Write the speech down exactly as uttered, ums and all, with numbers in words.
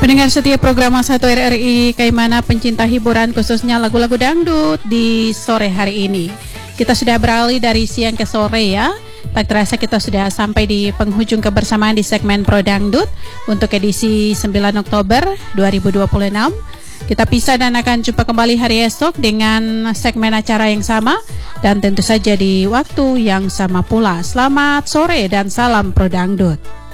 Pendengar setia program satu R R I Kaimana, pencinta hiburan khususnya lagu-lagu dangdut di sore hari ini. Kita sudah beralih dari siang ke sore ya. Tak terasa kita sudah sampai di penghujung kebersamaan di segmen Pro Dangdut untuk edisi sembilan Oktober dua ribu dua puluh enam. Kita pisah dan akan jumpa kembali hari esok dengan segmen acara yang sama dan tentu saja di waktu yang sama pula. Selamat sore dan salam Pro Dangdut.